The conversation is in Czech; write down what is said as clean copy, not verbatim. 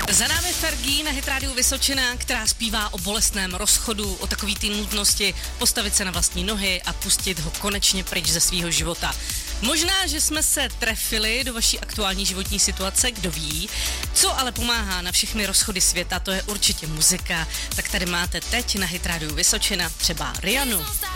Za námi Fergie na Hit Radio Vysočina, která zpívá o bolestném rozchodu, o takový té nutnosti postavit se na vlastní nohy a pustit ho konečně pryč ze svého života. Možná, že jsme se trefili do vaší aktuální životní situace, kdo ví. Co ale pomáhá na všechny rozchody světa, to je určitě muzika. Tak tady máte teď na Hit Radio Vysočina třeba Rihannu.